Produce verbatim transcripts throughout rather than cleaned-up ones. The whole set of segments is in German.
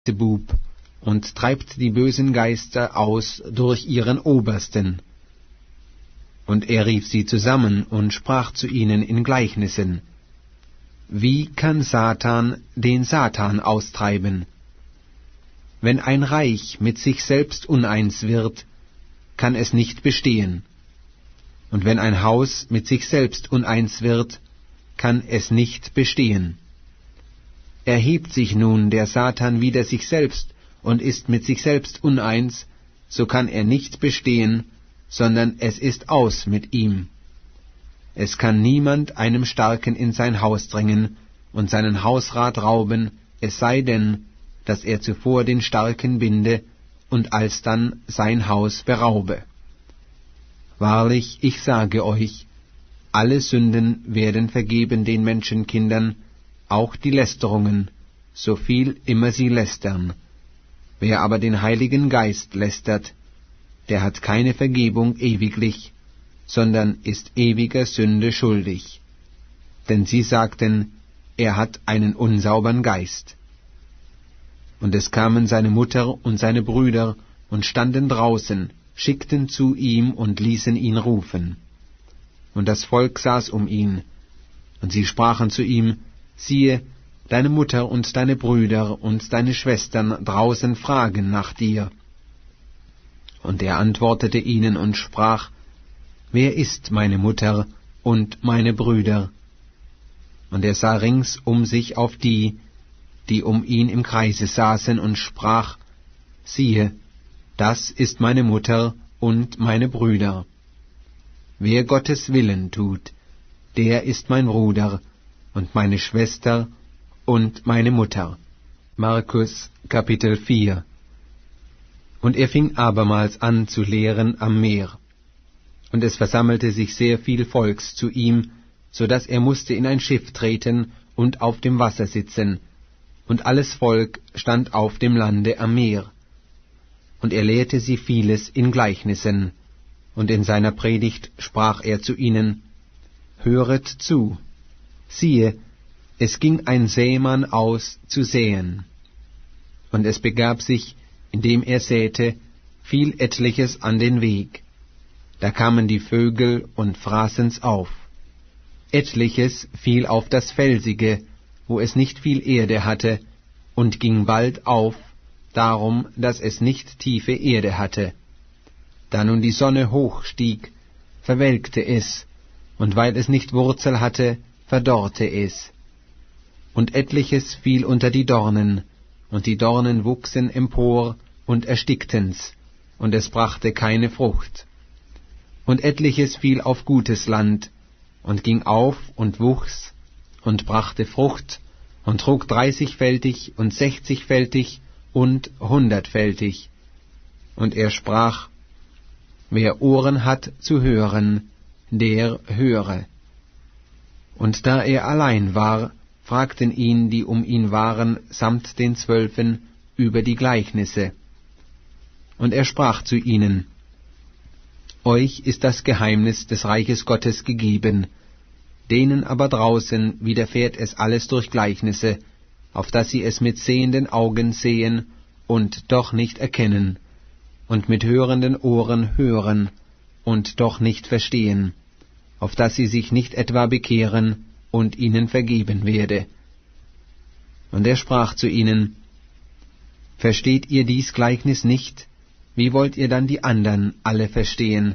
Beelzebub und treibt die bösen Geister aus durch ihren Obersten. Und er rief sie zusammen und sprach zu ihnen in Gleichnissen: Wie kann Satan den Satan austreiben? Wenn ein Reich mit sich selbst uneins wird, kann es nicht bestehen. Und wenn ein Haus mit sich selbst uneins wird, kann es nicht bestehen. Erhebt sich nun der Satan wider sich selbst und ist mit sich selbst uneins, so kann er nicht bestehen, sondern es ist aus mit ihm. Es kann niemand einem Starken in sein Haus drängen und seinen Hausrat rauben, es sei denn, dass er zuvor den Starken binde und alsdann sein Haus beraube. Wahrlich, ich sage euch, alle Sünden werden vergeben den Menschenkindern, auch die Lästerungen, so viel immer sie lästern. Wer aber den Heiligen Geist lästert, der hat keine Vergebung ewiglich, sondern ist ewiger Sünde schuldig. Denn sie sagten, er hat einen unsaubern Geist. Und es kamen seine Mutter und seine Brüder und standen draußen, schickten zu ihm und ließen ihn rufen. Und das Volk saß um ihn, und sie sprachen zu ihm: Siehe, deine Mutter und deine Brüder und deine Schwestern draußen fragen nach dir. Und er antwortete ihnen und sprach: Wer ist meine Mutter und meine Brüder? Und er sah rings um sich auf die, die um ihn im Kreise saßen, und sprach: Siehe, das ist meine Mutter und meine Brüder. Wer Gottes Willen tut, der ist mein Bruder und meine Schwester und meine Mutter. Markus Kapitel vier. Und er fing abermals an zu lehren am Meer. Und es versammelte sich sehr viel Volks zu ihm, so daß er musste in ein Schiff treten und auf dem Wasser sitzen, und alles Volk stand auf dem Lande am Meer. Und er lehrte sie vieles in Gleichnissen, und in seiner Predigt sprach er zu ihnen: Höret zu, siehe, es ging ein Sämann aus zu säen. Und es begab sich, indem er säte, fiel etliches an den Weg. Da kamen die Vögel und fraßen's auf. Etliches fiel auf das Felsige, wo es nicht viel Erde hatte, und ging bald auf, darum, dass es nicht tiefe Erde hatte. Da nun die Sonne hoch stieg, verwelkte es, und weil es nicht Wurzel hatte, verdorrte es. Und etliches fiel unter die Dornen, und die Dornen wuchsen empor und erstickten's, und es brachte keine Frucht. Und etliches fiel auf gutes Land, und ging auf und wuchs, und brachte Frucht, und trug dreißigfältig und sechzigfältig und hundertfältig. Und er sprach: Wer Ohren hat zu hören, der höre. Und da er allein war, fragten ihn, die um ihn waren, samt den Zwölfen, über die Gleichnisse. Und er sprach zu ihnen: Euch ist das Geheimnis des Reiches Gottes gegeben, denen aber draußen widerfährt es alles durch Gleichnisse, auf dass sie es mit sehenden Augen sehen und doch nicht erkennen, und mit hörenden Ohren hören und doch nicht verstehen, auf dass sie sich nicht etwa bekehren und ihnen vergeben werde. Und er sprach zu ihnen: Versteht ihr dies Gleichnis nicht? Wie wollt ihr dann die andern alle verstehen?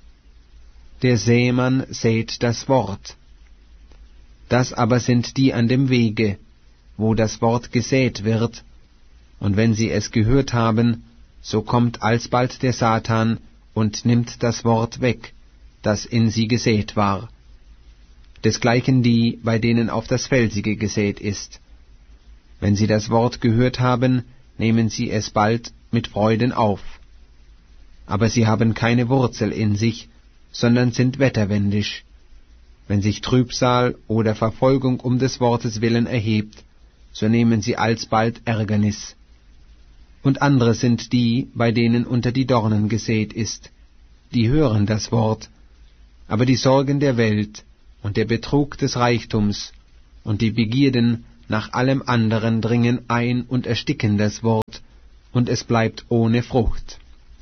Der Sämann sät das Wort. Das aber sind die an dem Wege, wo das Wort gesät wird, und wenn sie es gehört haben, so kommt alsbald der Satan und nimmt das Wort weg, das in sie gesät war. Desgleichen die, bei denen auf das Felsige gesät ist. Wenn sie das Wort gehört haben, nehmen sie es bald mit Freuden auf. Aber sie haben keine Wurzel in sich, sondern sind wetterwendisch. Wenn sich Trübsal oder Verfolgung um des Wortes willen erhebt, so nehmen sie alsbald Ärgernis. Und andere sind die, bei denen unter die Dornen gesät ist, die hören das Wort, aber die Sorgen der Welt und der Betrug des Reichtums und die Begierden nach allem anderen dringen ein und ersticken das Wort, und es bleibt ohne Frucht.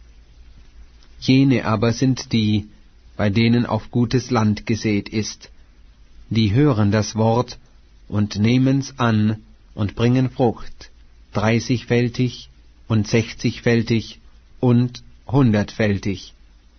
Jene aber sind die, bei denen auf gutes Land gesät ist, die hören das Wort und nehmen's an und bringen Frucht, dreißigfältig und sechzigfältig und hundertfältig.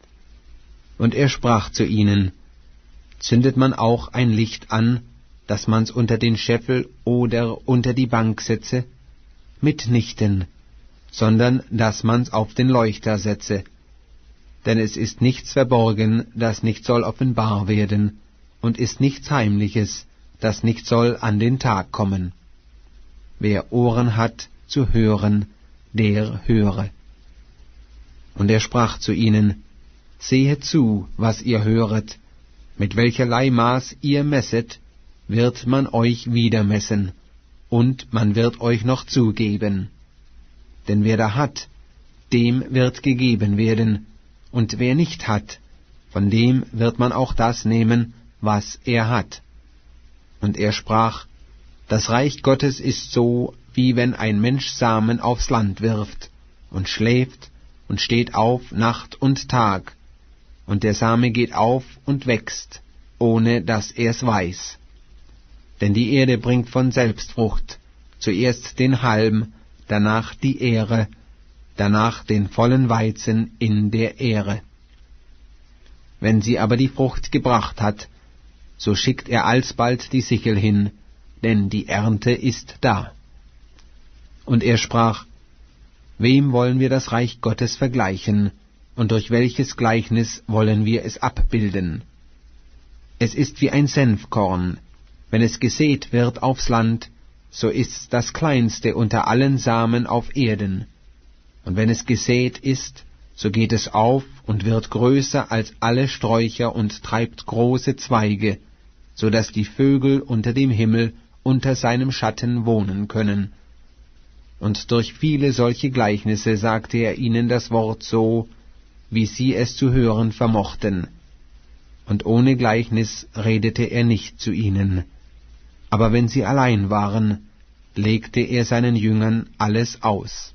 Und er sprach zu ihnen, zündet man auch ein Licht an, dass man's unter den Scheffel oder unter die Bank setze? Mitnichten, sondern dass man's auf den Leuchter setze. Denn es ist nichts verborgen, das nicht soll offenbar werden, und ist nichts Heimliches, das nicht soll an den Tag kommen. Wer Ohren hat zu hören, der höre. Und er sprach zu ihnen, sehet zu, was ihr höret, mit welcherlei Maß ihr messet, wird man euch wieder messen, und man wird euch noch zugeben. Denn wer da hat, dem wird gegeben werden, und wer nicht hat, von dem wird man auch das nehmen, was er hat. Und er sprach, das Reich Gottes ist so, wie wenn ein Mensch Samen aufs Land wirft, und schläft, und steht auf Nacht und Tag, und der Same geht auf und wächst, ohne dass er's weiß. Denn die Erde bringt von selbst Frucht, zuerst den Halm, danach die Ähre, danach den vollen Weizen in der Ähre. Wenn sie aber die Frucht gebracht hat, so schickt er alsbald die Sichel hin, denn die Ernte ist da. Und er sprach, wem wollen wir das Reich Gottes vergleichen, und durch welches Gleichnis wollen wir es abbilden? Es ist wie ein Senfkorn, wenn es gesät wird aufs Land, so ist's das kleinste unter allen Samen auf Erden. Und wenn es gesät ist, so geht es auf und wird größer als alle Sträucher und treibt große Zweige, so dass die Vögel unter dem Himmel unter seinem Schatten wohnen können. Und durch viele solche Gleichnisse sagte er ihnen das Wort so, wie sie es zu hören vermochten. Und ohne Gleichnis redete er nicht zu ihnen. Aber wenn sie allein waren, legte er seinen Jüngern alles aus.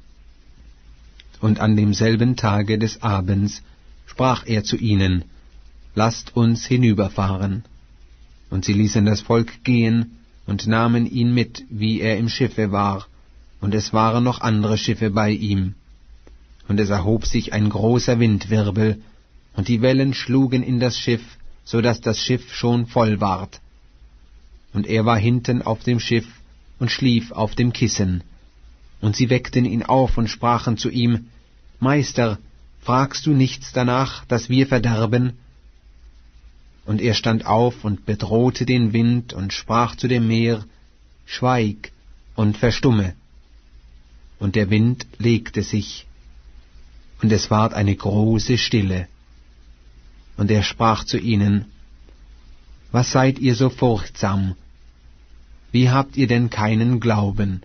Und an demselben Tage des Abends sprach er zu ihnen, lasst uns hinüberfahren. Und sie ließen das Volk gehen und nahmen ihn mit, wie er im Schiffe war, und es waren noch andere Schiffe bei ihm. Und es erhob sich ein großer Windwirbel, und die Wellen schlugen in das Schiff, so daß das Schiff schon voll ward. Und er war hinten auf dem Schiff und schlief auf dem Kissen. Und sie weckten ihn auf und sprachen zu ihm, Meister, fragst du nichts danach, dass wir verderben? Und er stand auf und bedrohte den Wind und sprach zu dem Meer, Schweig und verstumme. Und der Wind legte sich, und es ward eine große Stille. Und er sprach zu ihnen, was seid ihr so furchtsam? Wie habt ihr denn keinen Glauben?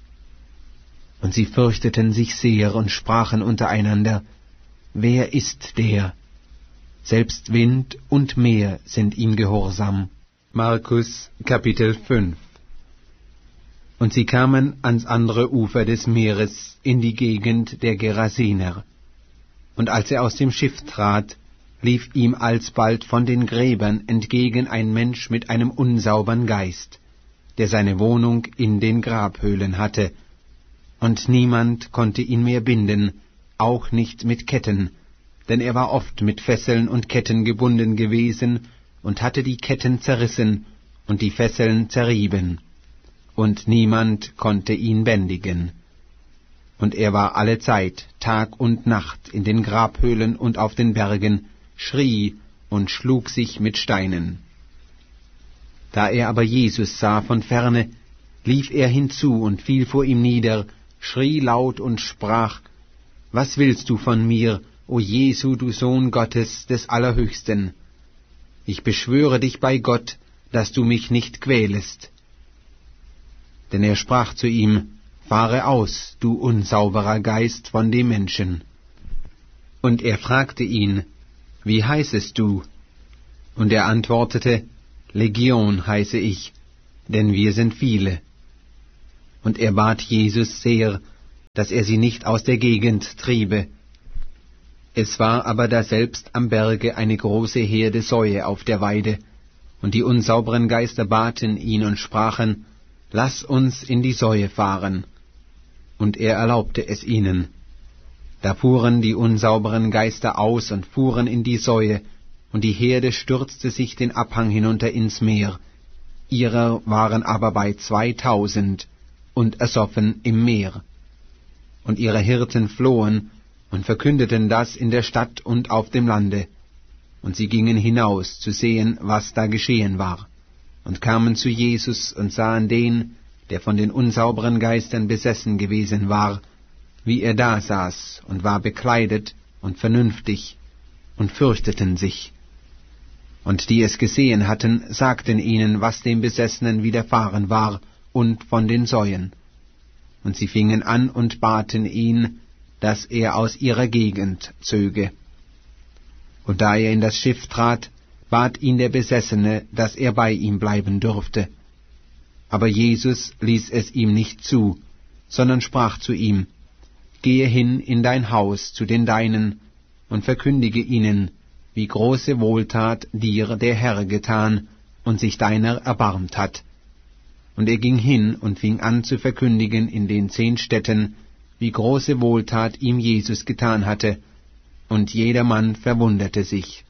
Und sie fürchteten sich sehr und sprachen untereinander, wer ist der? Selbst Wind und Meer sind ihm gehorsam. Markus Kapitel fünf. Und sie kamen ans andere Ufer des Meeres, in die Gegend der Gerasener. Und als er aus dem Schiff trat, lief ihm alsbald von den Gräbern entgegen ein Mensch mit einem unsaubern Geist, der seine Wohnung in den Grabhöhlen hatte, und niemand konnte ihn mehr binden, auch nicht mit Ketten, denn er war oft mit Fesseln und Ketten gebunden gewesen und hatte die Ketten zerrissen und die Fesseln zerrieben, und niemand konnte ihn bändigen. Und er war allezeit, Tag und Nacht, in den Grabhöhlen und auf den Bergen, schrie und schlug sich mit Steinen. Da er aber Jesus sah von ferne, lief er hinzu und fiel vor ihm nieder, schrie laut und sprach, Was willst du von mir, o Jesu, du Sohn Gottes des Allerhöchsten? Ich beschwöre dich bei Gott, dass du mich nicht quälest. Denn er sprach zu ihm, Fahre aus, du unsauberer Geist von dem Menschen. Und er fragte ihn, Wie heißest du? Und er antwortete, Legion heiße ich, denn wir sind viele. und er bat Jesus sehr, dass er sie nicht aus der Gegend triebe. Es war aber daselbst am Berge eine große Herde Säue auf der Weide, und die unsauberen Geister baten ihn und sprachen, »Lass uns in die Säue fahren.« Und er erlaubte es ihnen. Da fuhren die unsauberen Geister aus und fuhren in die Säue, und die Herde stürzte sich den Abhang hinunter ins Meer. Ihrer waren aber bei zweitausend und ersoffen im Meer. Und ihre Hirten flohen und verkündeten das in der Stadt und auf dem Lande. Und sie gingen hinaus, zu sehen, was da geschehen war, und kamen zu Jesus und sahen den, der von den unsauberen Geistern besessen gewesen war, wie er da saß und war bekleidet und vernünftig, und fürchteten sich. Und die es gesehen hatten, sagten ihnen, was dem Besessenen widerfahren war, und von den Säuen. Und sie fingen an und baten ihn, dass er aus ihrer Gegend zöge. Und da er in das Schiff trat, bat ihn der Besessene, dass er bei ihm bleiben dürfte. Aber Jesus ließ es ihm nicht zu, sondern sprach zu ihm, »Gehe hin in dein Haus zu den Deinen und verkündige ihnen, wie große Wohltat dir der Herr getan und sich deiner erbarmt hat.« Und er ging hin und fing an zu verkündigen in den zehn Städten, wie große Wohltat ihm Jesus getan hatte, und jedermann verwunderte sich.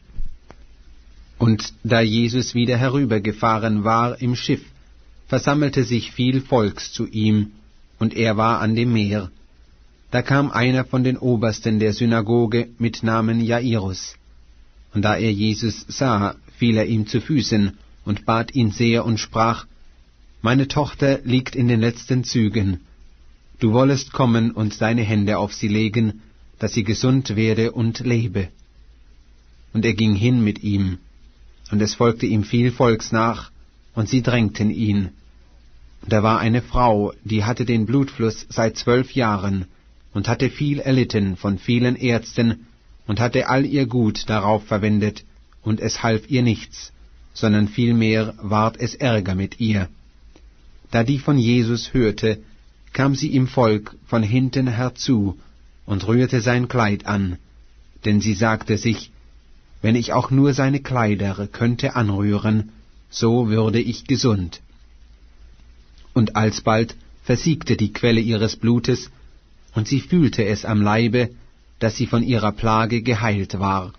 Und da Jesus wieder herübergefahren war im Schiff, versammelte sich viel Volks zu ihm, und er war an dem Meer. Da kam einer von den Obersten der Synagoge mit Namen Jairus. Und da er Jesus sah, fiel er ihm zu Füßen und bat ihn sehr und sprach, »Meine Tochter liegt in den letzten Zügen. Du wollest kommen und deine Hände auf sie legen, dass sie gesund werde und lebe.« Und er ging hin mit ihm, und es folgte ihm viel Volks nach, und sie drängten ihn. Und da war eine Frau, die hatte den Blutfluss seit zwölf Jahren, und hatte viel erlitten von vielen Ärzten, und hatte all ihr Gut darauf verwendet, und es half ihr nichts, sondern vielmehr ward es Ärger mit ihr. Da die von Jesus hörte, kam sie im Volk von hinten herzu und rührte sein Kleid an, denn sie sagte sich, wenn ich auch nur seine Kleider könnte anrühren, so würde ich gesund. Und alsbald versiegte die Quelle ihres Blutes, und sie fühlte es am Leibe, dass sie von ihrer Plage geheilt war.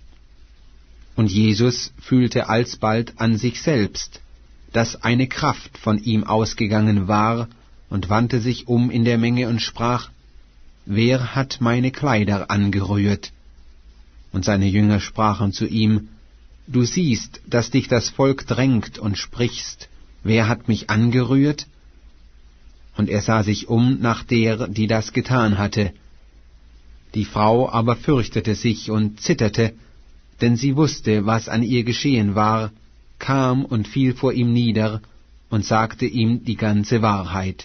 Und Jesus fühlte alsbald an sich selbst, dass eine Kraft von ihm ausgegangen war, und wandte sich um in der Menge und sprach, »Wer hat meine Kleider angerührt?« Und seine Jünger sprachen zu ihm, »Du siehst, dass dich das Volk drängt und sprichst, wer hat mich angerührt?« Und er sah sich um nach der, die das getan hatte. Die Frau aber fürchtete sich und zitterte, denn sie wusste, was an ihr geschehen war, kam und fiel vor ihm nieder und sagte ihm die ganze Wahrheit.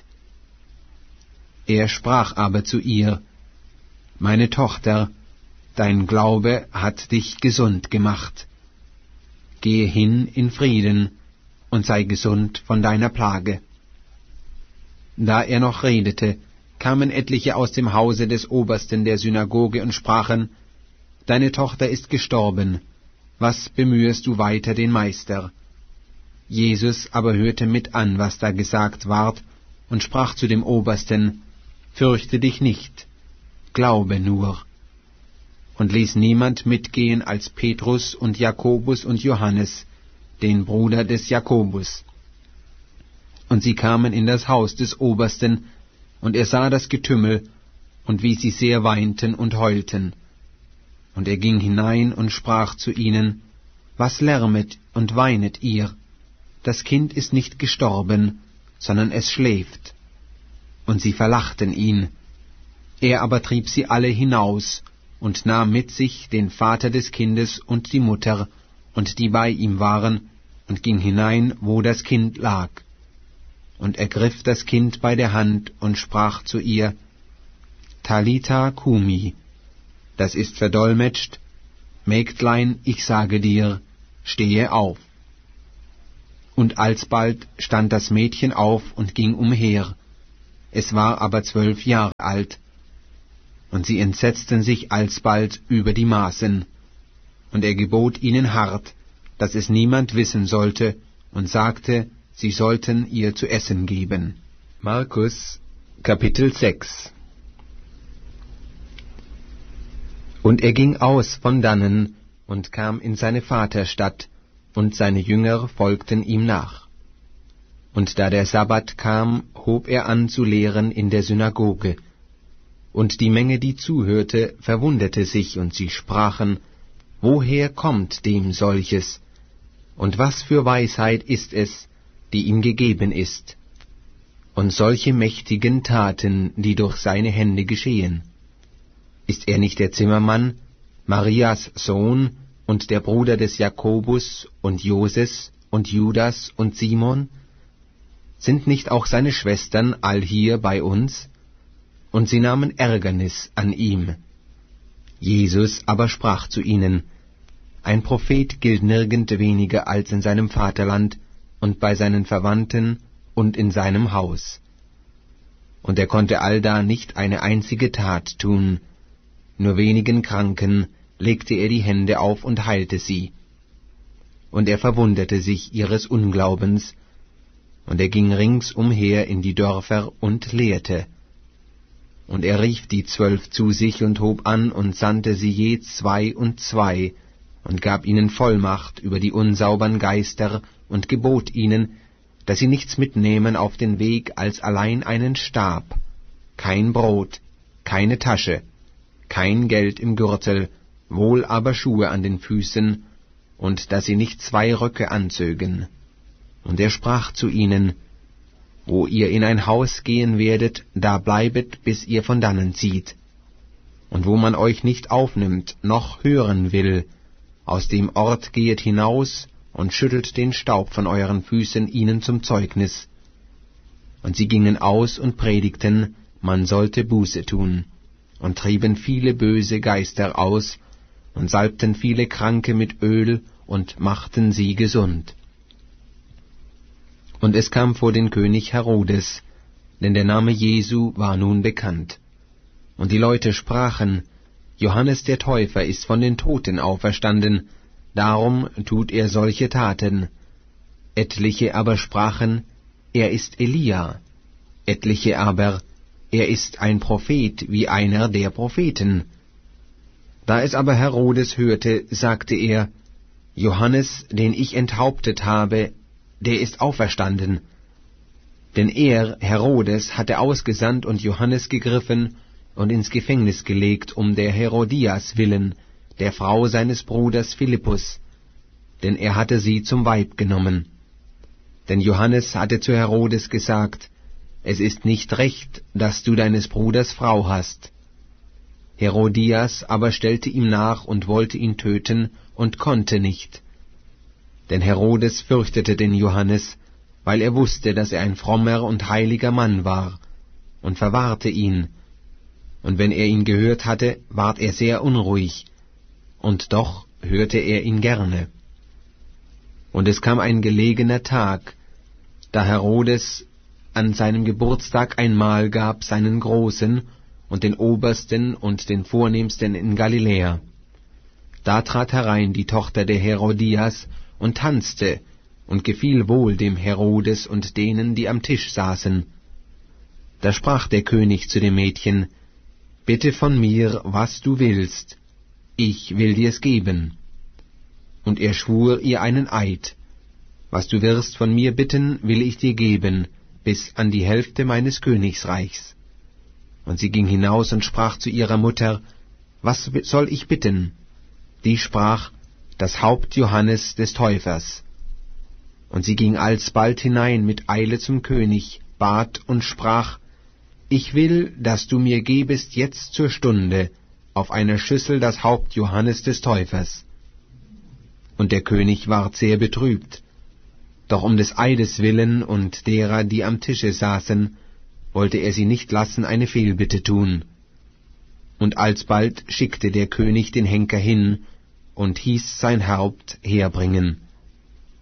Er sprach aber zu ihr, »Meine Tochter, dein Glaube hat dich gesund gemacht. Gehe hin in Frieden und sei gesund von deiner Plage.« Da er noch redete, kamen etliche aus dem Hause des Obersten der Synagoge und sprachen, »Deine Tochter ist gestorben, was bemühest du weiter den Meister?« Jesus aber hörte mit an, was da gesagt ward, und sprach zu dem Obersten, »Fürchte dich nicht, glaube nur.« Und ließ niemand mitgehen als Petrus und Jakobus und Johannes, den Bruder des Jakobus. Und sie kamen in das Haus des Obersten, und er sah das Getümmel, und wie sie sehr weinten und heulten. Und er ging hinein und sprach zu ihnen, »Was lärmet und weinet ihr? Das Kind ist nicht gestorben, sondern es schläft.« Und sie verlachten ihn. Er aber trieb sie alle hinaus und nahm mit sich den Vater des Kindes und die Mutter und die bei ihm waren, und ging hinein, wo das Kind lag. Und ergriff das Kind bei der Hand und sprach zu ihr, »Talitha cumi«, das ist verdolmetscht, »Mägdlein, ich sage dir, stehe auf.« Und alsbald stand das Mädchen auf und ging umher. Es war aber zwölf Jahre alt. Und sie entsetzten sich alsbald über die Maßen. Und er gebot ihnen hart, dass es niemand wissen sollte, und sagte, sie sollten ihr zu essen geben. Markus, Kapitel sechs. Und er ging aus von dannen und kam in seine Vaterstadt, und seine Jünger folgten ihm nach. Und da der Sabbat kam, hob er an zu lehren in der Synagoge. Und die Menge, die zuhörte, verwunderte sich, und sie sprachen, woher kommt dem solches? Und was für Weisheit ist es, die ihm gegeben ist? Und solche mächtigen Taten, die durch seine Hände geschehen. Ist er nicht der Zimmermann, Marias Sohn, und der Bruder des Jakobus und Joses und Judas und Simon? Sind nicht auch seine Schwestern allhier bei uns? Und sie nahmen Ärgernis an ihm. Jesus aber sprach zu ihnen, ein Prophet gilt nirgend weniger als in seinem Vaterland und bei seinen Verwandten und in seinem Haus. Und er konnte allda nicht eine einzige Tat tun, nur wenigen Kranken legte er die Hände auf und heilte sie. Und er verwunderte sich ihres Unglaubens, und er ging ringsumher in die Dörfer und lehrte. Und er rief die Zwölf zu sich und hob an und sandte sie je zwei und zwei, und gab ihnen Vollmacht über die unsaubern Geister und gebot ihnen, dass sie nichts mitnehmen auf den Weg als allein einen Stab, kein Brot, keine Tasche, kein Geld im Gürtel, wohl aber Schuhe an den Füßen, und dass sie nicht zwei Röcke anzögen. Und er sprach zu ihnen, wo ihr in ein Haus gehen werdet, da bleibet, bis ihr von dannen zieht. Und wo man euch nicht aufnimmt, noch hören will, aus dem Ort gehet hinaus und schüttelt den Staub von euren Füßen ihnen zum Zeugnis. Und sie gingen aus und predigten, man sollte Buße tun, und trieben viele böse Geister aus, und salbten viele Kranke mit Öl, und machten sie gesund. Und es kam vor den König Herodes, denn der Name Jesu war nun bekannt. Und die Leute sprachen, Johannes der Täufer ist von den Toten auferstanden, darum tut er solche Taten. Etliche aber sprachen, er ist Elia. Etliche aber, er ist ein Prophet wie einer der Propheten. Da es aber Herodes hörte, sagte er, Johannes, den ich enthauptet habe, der ist auferstanden. Denn er, Herodes, hatte ausgesandt und Johannes gegriffen und ins Gefängnis gelegt, um der Herodias willen, der Frau seines Bruders Philippus, denn er hatte sie zum Weib genommen. Denn Johannes hatte zu Herodes gesagt, es ist nicht recht, dass du deines Bruders Frau hast. Herodias aber stellte ihm nach und wollte ihn töten und konnte nicht. Denn Herodes fürchtete den Johannes, weil er wusste, dass er ein frommer und heiliger Mann war, und verwahrte ihn. Und wenn er ihn gehört hatte, ward er sehr unruhig, und doch hörte er ihn gerne. Und es kam ein gelegener Tag, da Herodes an seinem Geburtstag ein Mahl gab seinen Großen und den Obersten und den Vornehmsten in Galiläa. Da trat herein die Tochter der Herodias und tanzte, und gefiel wohl dem Herodes und denen, die am Tisch saßen. Da sprach der König zu dem Mädchen, Bitte von mir, was du willst, ich will dir's geben. Und er schwur ihr einen Eid, was du wirst von mir bitten, will ich dir geben, bis an die Hälfte meines Königsreichs. Und sie ging hinaus und sprach zu ihrer Mutter, Was soll ich bitten? Die sprach, das Haupt Johannes des Täufers. Und sie ging alsbald hinein mit Eile zum König, bat und sprach, Ich will, dass du mir gebest jetzt zur Stunde auf einer Schüssel das Haupt Johannes des Täufers. Und der König ward sehr betrübt, doch um des Eides willen und derer, die am Tische saßen, wollte er sie nicht lassen eine Fehlbitte tun. Und alsbald schickte der König den Henker hin und hieß sein Haupt herbringen.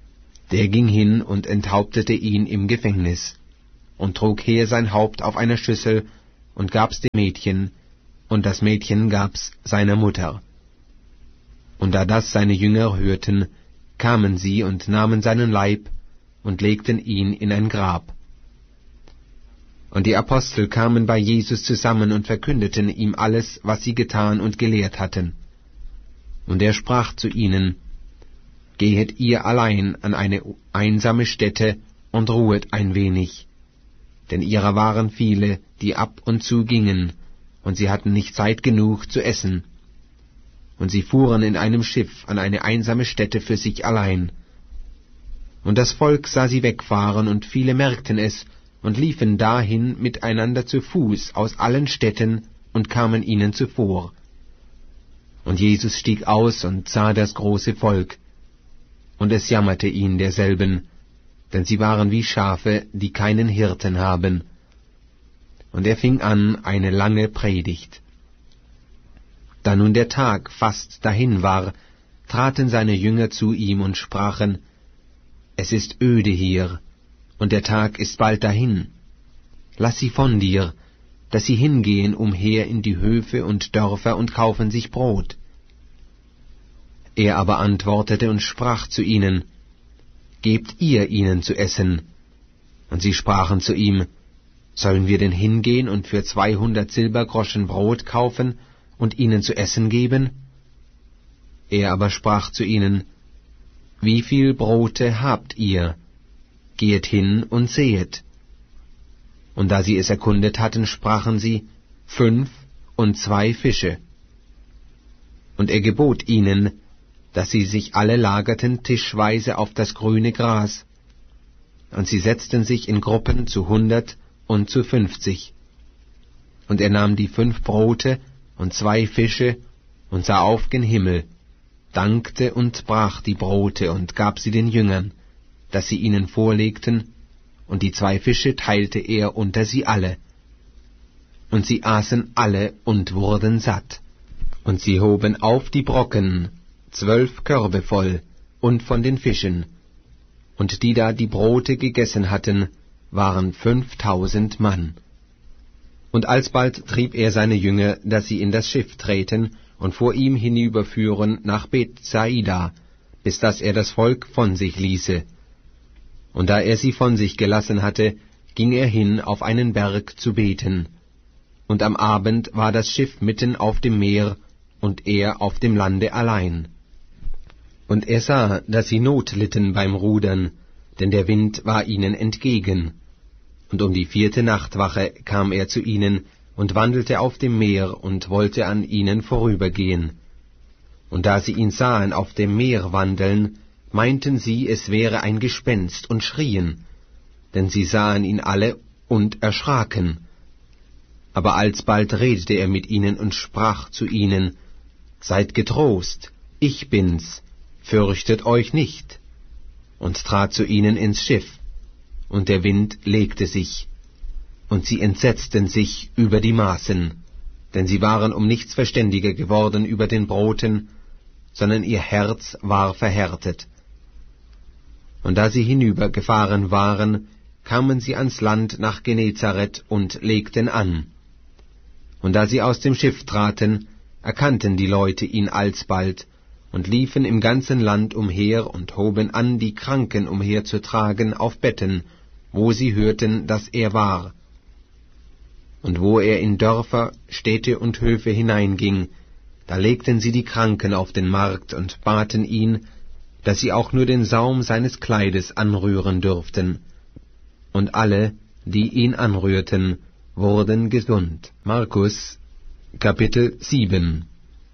Der ging hin und enthauptete ihn im Gefängnis und trug her sein Haupt auf einer Schüssel und gab's dem Mädchen, und das Mädchen gab's seiner Mutter. Und da das seine Jünger hörten, kamen sie und nahmen seinen Leib und legten ihn in ein Grab. Und die Apostel kamen bei Jesus zusammen und verkündeten ihm alles, was sie getan und gelehrt hatten. Und er sprach zu ihnen: Gehet ihr allein an eine einsame Stätte und ruhet ein wenig. Denn ihrer waren viele, die ab und zu gingen, und sie hatten nicht Zeit genug zu essen. Und sie fuhren in einem Schiff an eine einsame Stätte für sich allein. Und das Volk sah sie wegfahren, und viele merkten es, und liefen dahin miteinander zu Fuß aus allen Städten und kamen ihnen zuvor. Und Jesus stieg aus und sah das große Volk, und es jammerte ihn derselben, denn sie waren wie Schafe, die keinen Hirten haben. Und er fing an eine lange Predigt. Da nun der Tag fast dahin war, traten seine Jünger zu ihm und sprachen: Es ist öde hier, und der Tag ist bald dahin. Lass sie von dir, dass sie hingehen umher in die Höfe und Dörfer und kaufen sich Brot. Er aber antwortete und sprach zu ihnen: Gebt ihr ihnen zu essen. Und sie sprachen zu ihm: Sollen wir denn hingehen und für zweihundert Silbergroschen Brot kaufen und ihnen zu essen geben? Er aber sprach zu ihnen: Wie viel Brote habt ihr? Gehet hin und sehet. Und da sie es erkundet hatten, sprachen sie: Fünf und zwei Fische. Und er gebot ihnen, dass sie sich alle lagerten tischweise auf das grüne Gras. Und sie setzten sich in Gruppen zu hundert und zu fünfzig. Und er nahm die fünf Brote und zwei Fische und sah auf gen Himmel, dankte und brach die Brote und gab sie den Jüngern, dass sie ihnen vorlegten, und die zwei Fische teilte er unter sie alle. Und sie aßen alle und wurden satt. Und sie hoben auf die Brocken, zwölf Körbe voll, und von den Fischen. Und die da die Brote gegessen hatten, waren fünftausend Mann. Und alsbald trieb er seine Jünger, dass sie in das Schiff treten und vor ihm hinüberführen nach Bethsaida, bis dass er das Volk von sich ließe. Und da er sie von sich gelassen hatte, ging er hin auf einen Berg zu beten. Und am Abend war das Schiff mitten auf dem Meer, und er auf dem Lande allein. Und er sah, dass sie Not litten beim Rudern, denn der Wind war ihnen entgegen. Und um die vierte Nachtwache kam er zu ihnen und wandelte auf dem Meer und wollte an ihnen vorübergehen. Und da sie ihn sahen auf dem Meer wandeln, meinten sie, es wäre ein Gespenst, und schrien, denn sie sahen ihn alle und erschraken. Aber alsbald redete er mit ihnen und sprach zu ihnen: Seid getrost, ich bin's, fürchtet euch nicht. Und trat zu ihnen ins Schiff, und der Wind legte sich, und sie entsetzten sich über die Maßen, denn sie waren um nichts verständiger geworden über den Broten, sondern ihr Herz war verhärtet. Und da sie hinübergefahren waren, kamen sie ans Land nach Genezareth und legten an. Und da sie aus dem Schiff traten, erkannten die Leute ihn alsbald, und liefen im ganzen Land umher und hoben an, die Kranken umherzutragen auf Betten, wo sie hörten, dass er war. Und wo er in Dörfer, Städte und Höfe hineinging, da legten sie die Kranken auf den Markt und baten ihn, dass sie auch nur den Saum seines Kleides anrühren dürften. Und alle, die ihn anrührten, wurden gesund. Markus, Kapitel sieben.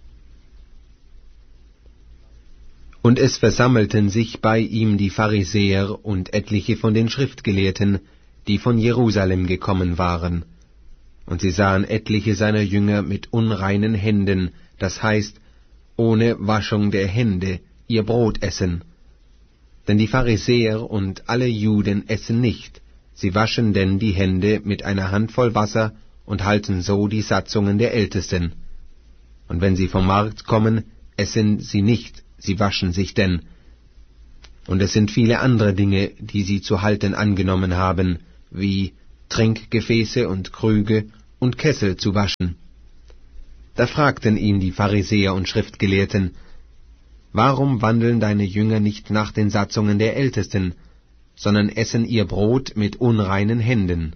Und es versammelten sich bei ihm die Pharisäer und etliche von den Schriftgelehrten, die von Jerusalem gekommen waren. Und sie sahen etliche seiner Jünger mit unreinen Händen, das heißt, ohne Waschung der Hände, ihr Brot essen. Denn die Pharisäer und alle Juden essen nicht, sie waschen denn die Hände mit einer Handvoll Wasser und halten so die Satzungen der Ältesten. Und wenn sie vom Markt kommen, essen sie nicht, sie waschen sich denn. Und es sind viele andere Dinge, die sie zu halten angenommen haben, wie Trinkgefäße und Krüge und Kessel zu waschen. Da fragten ihn die Pharisäer und Schriftgelehrten: Warum wandeln deine Jünger nicht nach den Satzungen der Ältesten, sondern essen ihr Brot mit unreinen Händen?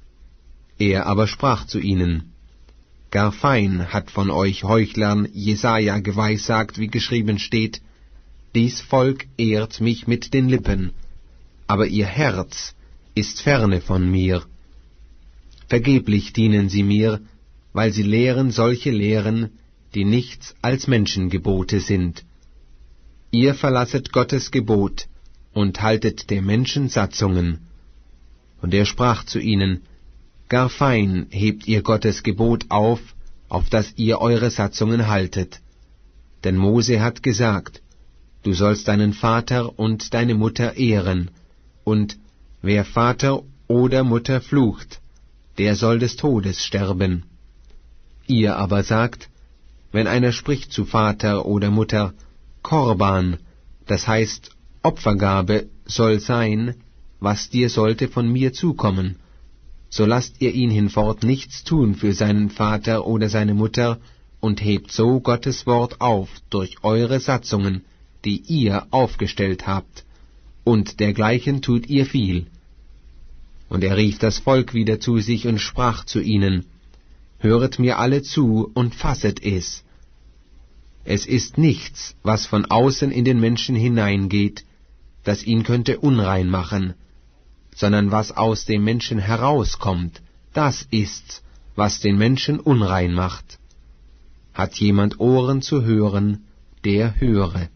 Er aber sprach zu ihnen: Gar fein hat von euch Heuchlern Jesaja geweissagt, wie geschrieben steht: Dies Volk ehrt mich mit den Lippen, aber ihr Herz ist ferne von mir. Vergeblich dienen sie mir, weil sie lehren solche Lehren, die nichts als Menschengebote sind. Ihr verlasset Gottes Gebot und haltet der Menschen Satzungen. Und er sprach zu ihnen: Gar fein hebt ihr Gottes Gebot auf, auf das ihr eure Satzungen haltet. Denn Mose hat gesagt: Du sollst deinen Vater und deine Mutter ehren, und wer Vater oder Mutter flucht, der soll des Todes sterben. Ihr aber sagt, wenn einer spricht zu Vater oder Mutter, Korban, das heißt Opfergabe, soll sein, was dir sollte von mir zukommen, so lasst ihr ihn hinfort nichts tun für seinen Vater oder seine Mutter und hebt so Gottes Wort auf durch eure Satzungen, die ihr aufgestellt habt, und dergleichen tut ihr viel. Und er rief das Volk wieder zu sich und sprach zu ihnen: Höret mir alle zu und fasset es. Es ist nichts, was von außen in den Menschen hineingeht, das ihn könnte unrein machen, sondern was aus dem Menschen herauskommt, das ist's, was den Menschen unrein macht. Hat jemand Ohren zu hören, der höre.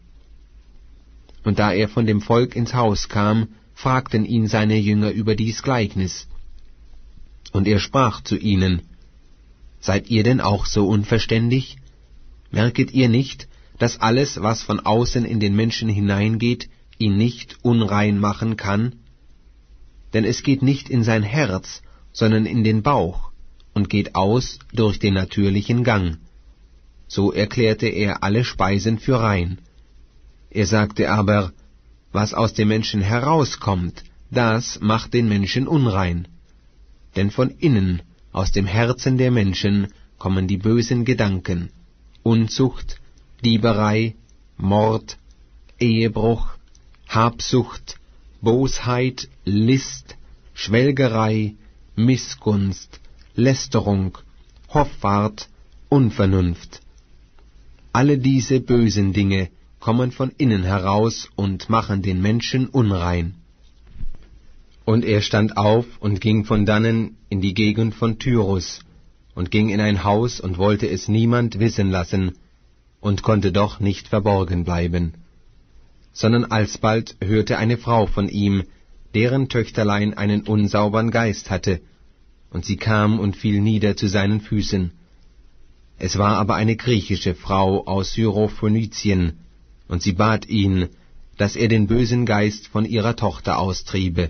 Und da er von dem Volk ins Haus kam, fragten ihn seine Jünger über dies Gleichnis. Und er sprach zu ihnen: Seid ihr denn auch so unverständig? Merket ihr nicht, dass alles, was von außen in den Menschen hineingeht, ihn nicht unrein machen kann? Denn es geht nicht in sein Herz, sondern in den Bauch, und geht aus durch den natürlichen Gang. So erklärte er alle Speisen für rein. Er sagte aber: Was aus dem Menschen herauskommt, das macht den Menschen unrein. Denn von innen, aus dem Herzen der Menschen, kommen die bösen Gedanken: Unzucht, Dieberei, Mord, Ehebruch, Habsucht, Bosheit, List, Schwelgerei, Missgunst, Lästerung, Hoffart, Unvernunft. Alle diese bösen Dinge kommen von innen heraus und machen den Menschen unrein. Und er stand auf und ging von dannen in die Gegend von Tyrus und ging in ein Haus und wollte es niemand wissen lassen und konnte doch nicht verborgen bleiben. Sondern alsbald hörte eine Frau von ihm, deren Töchterlein einen unsaubern Geist hatte, und sie kam und fiel nieder zu seinen Füßen. Es war aber eine griechische Frau aus Syrophönizien, und sie bat ihn, dass er den bösen Geist von ihrer Tochter austriebe.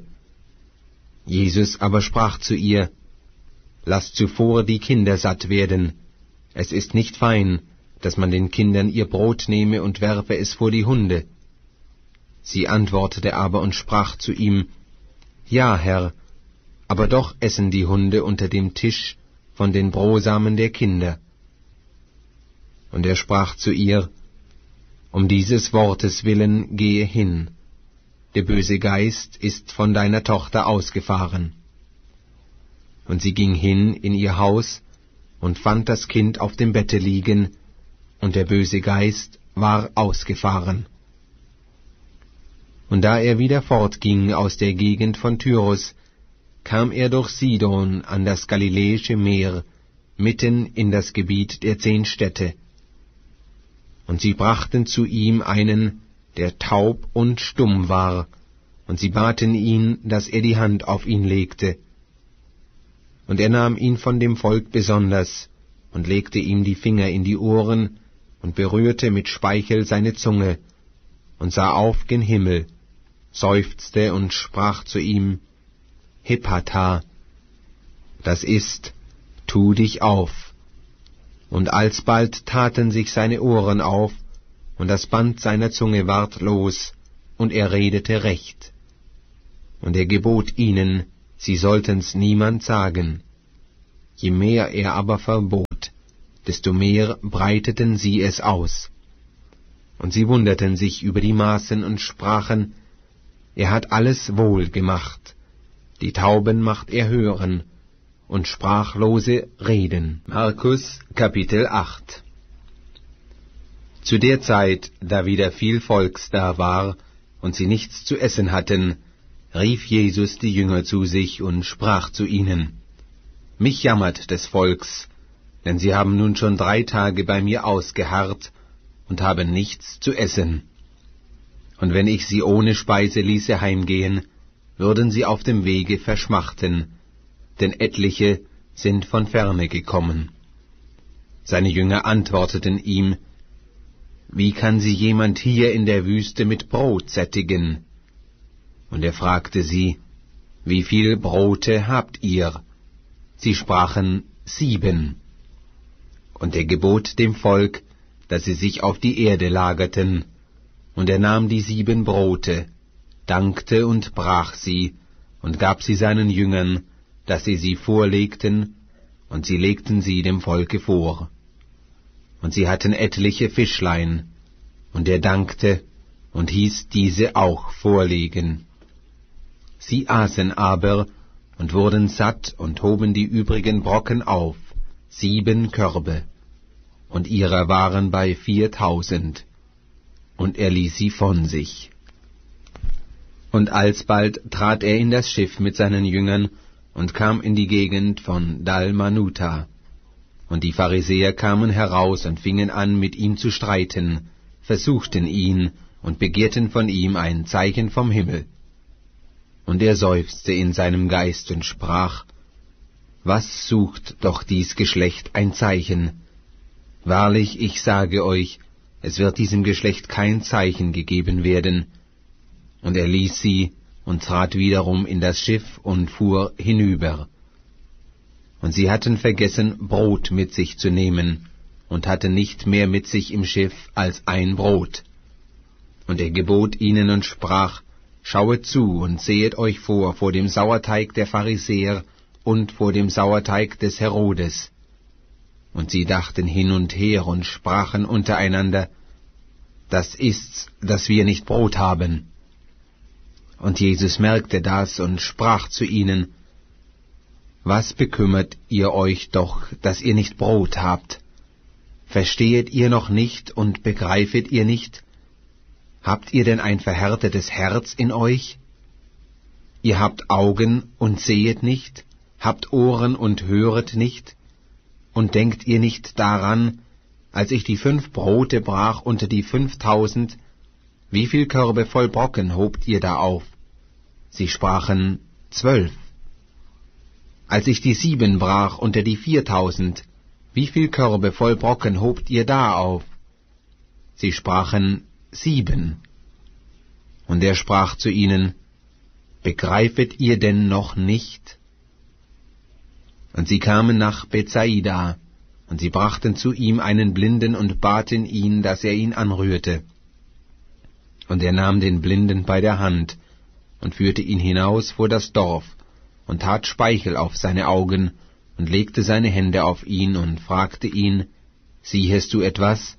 Jesus aber sprach zu ihr: Lasst zuvor die Kinder satt werden. Es ist nicht fein, dass man den Kindern ihr Brot nehme und werfe es vor die Hunde. Sie antwortete aber und sprach zu ihm: Ja, Herr, aber doch essen die Hunde unter dem Tisch von den Brosamen der Kinder. Und er sprach zu ihr: Um dieses Wortes willen gehe hin, der böse Geist ist von deiner Tochter ausgefahren. Und sie ging hin in ihr Haus und fand das Kind auf dem Bette liegen, und der böse Geist war ausgefahren. Und da er wieder fortging aus der Gegend von Tyrus, kam er durch Sidon an das Galiläische Meer, mitten in das Gebiet der zehn Städte. Und sie brachten zu ihm einen, der taub und stumm war, und sie baten ihn, dass er die Hand auf ihn legte. Und er nahm ihn von dem Volk besonders, und legte ihm die Finger in die Ohren, und berührte mit Speichel seine Zunge, und sah auf gen Himmel, seufzte und sprach zu ihm: Hephata, das ist, tu dich auf. Und alsbald taten sich seine Ohren auf, und das Band seiner Zunge ward los, und er redete recht. Und er gebot ihnen, sie sollten's niemand sagen. Je mehr er aber verbot, desto mehr breiteten sie es aus. Und sie wunderten sich über die Maßen und sprachen, er hat alles wohl gemacht. Die Tauben macht er hören und Sprachlose reden. Markus Kapitel acht. Zu der Zeit, da wieder viel Volks da war und sie nichts zu essen hatten, rief Jesus die Jünger zu sich und sprach zu ihnen, mich jammert des Volks, denn sie haben nun schon drei Tage bei mir ausgeharrt und haben nichts zu essen. Und wenn ich sie ohne Speise ließe heimgehen, würden sie auf dem Wege verschmachten, denn etliche sind von ferne gekommen. Seine Jünger antworteten ihm, wie kann sie jemand hier in der Wüste mit Brot sättigen? Und er fragte sie, wie viel Brote habt ihr? Sie sprachen, sieben. Und er gebot dem Volk, dass sie sich auf die Erde lagerten. Und er nahm die sieben Brote, dankte und brach sie, und gab sie seinen Jüngern, dass sie sie vorlegten, und sie legten sie dem Volke vor. Und sie hatten etliche Fischlein, und er dankte und hieß diese auch vorlegen. Sie aßen aber und wurden satt und hoben die übrigen Brocken auf, sieben Körbe, und ihrer waren bei viertausend, und er ließ sie von sich. Und alsbald trat er in das Schiff mit seinen Jüngern und kam in die Gegend von Dalmanuta. Und die Pharisäer kamen heraus und fingen an, mit ihm zu streiten, versuchten ihn und begehrten von ihm ein Zeichen vom Himmel. Und er seufzte in seinem Geist und sprach, was sucht doch dies Geschlecht ein Zeichen? Wahrlich, ich sage euch, es wird diesem Geschlecht kein Zeichen gegeben werden. Und er ließ sie und trat wiederum in das Schiff und fuhr hinüber. Und sie hatten vergessen, Brot mit sich zu nehmen, und hatten nicht mehr mit sich im Schiff als ein Brot. Und er gebot ihnen und sprach, schauet zu und sehet euch vor vor dem Sauerteig der Pharisäer und vor dem Sauerteig des Herodes. Und sie dachten hin und her und sprachen untereinander, das ist's, dass wir nicht Brot haben. Und Jesus merkte das und sprach zu ihnen, was bekümmert ihr euch doch, dass ihr nicht Brot habt? Verstehet ihr noch nicht und begreifet ihr nicht? Habt ihr denn ein verhärtetes Herz in euch? Ihr habt Augen und sehet nicht, habt Ohren und höret nicht? Und denkt ihr nicht daran, als ich die fünf Brote brach unter die fünftausend, wie viel Körbe voll Brocken hobt ihr da auf? Sie sprachen, zwölf. Als ich die sieben brach unter die viertausend, wie viel Körbe voll Brocken hobt ihr da auf? Sie sprachen, sieben. Und er sprach zu ihnen, begreifet ihr denn noch nicht? Und sie kamen nach Bethsaida, und sie brachten zu ihm einen Blinden und baten ihn, dass er ihn anrührte. Und er nahm den Blinden bei der Hand und führte ihn hinaus vor das Dorf und tat Speichel auf seine Augen und legte seine Hände auf ihn und fragte ihn, siehest du etwas?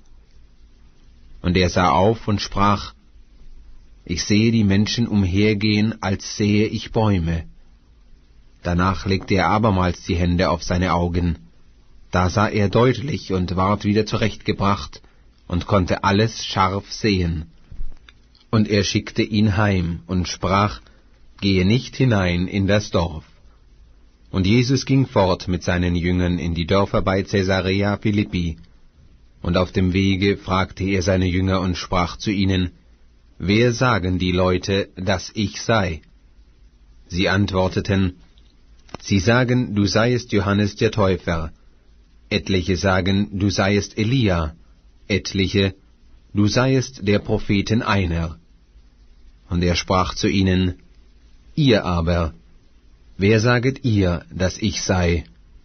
Und er sah auf und sprach, ich sehe die Menschen umhergehen, als sehe ich Bäume. Danach legte er abermals die Hände auf seine Augen. Da sah er deutlich und ward wieder zurechtgebracht und konnte alles scharf sehen. Und er schickte ihn heim und sprach, gehe nicht hinein in das Dorf. Und Jesus ging fort mit seinen Jüngern in die Dörfer bei Caesarea Philippi. Und auf dem Wege fragte er seine Jünger und sprach zu ihnen, wer sagen die Leute, dass ich sei? Sie antworteten, sie sagen, du seiest Johannes der Täufer. Etliche sagen, du seiest Elia. Etliche, du seiest der Propheten einer. Und er sprach zu ihnen, ihr aber, wer saget ihr, dass ich sei?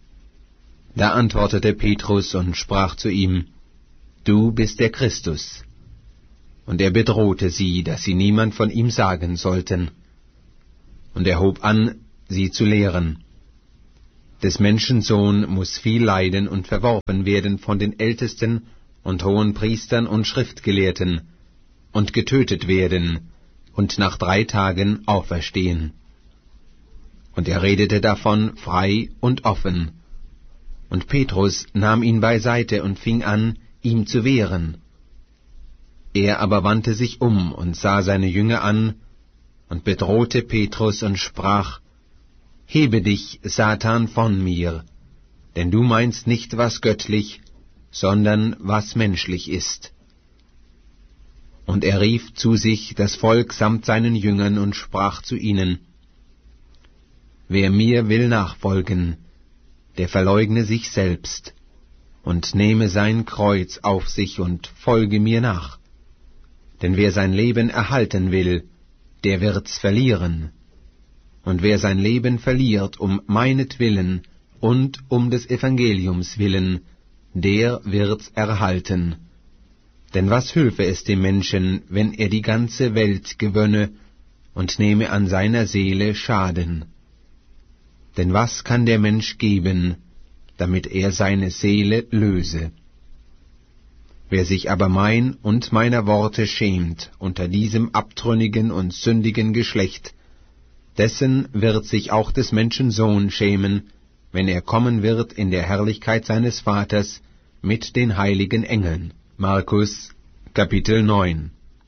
Da antwortete Petrus und sprach zu ihm, du bist der Christus. Und er bedrohte sie, dass sie niemand von ihm sagen sollten. Und er hob an, sie zu lehren. Des Menschen Sohn muß viel leiden und verworfen werden von den Ältesten und hohen Priestern und Schriftgelehrten und getötet werden und nach drei Tagen auferstehen. Und er redete davon frei und offen. Und Petrus nahm ihn beiseite und fing an, ihm zu wehren. Er aber wandte sich um und sah seine Jünger an und bedrohte Petrus und sprach: Hebe dich, Satan, von mir, denn du meinst nicht, was göttlich, sondern was menschlich ist. Und er rief zu sich das Volk samt seinen Jüngern und sprach zu ihnen: Wer mir will nachfolgen, der verleugne sich selbst und nehme sein Kreuz auf sich und folge mir nach. Denn wer sein Leben erhalten will, der wird's verlieren. Und wer sein Leben verliert um meinetwillen und um des Evangeliums willen, der wird's erhalten. Denn was hülfe es dem Menschen, wenn er die ganze Welt gewönne und nehme an seiner Seele Schaden? Denn was kann der Mensch geben, damit er seine Seele löse? Wer sich aber mein und meiner Worte schämt unter diesem abtrünnigen und sündigen Geschlecht, dessen wird sich auch des Menschen Sohn schämen, wenn er kommen wird in der Herrlichkeit seines Vaters mit den heiligen Engeln. Markus, Kapitel neun.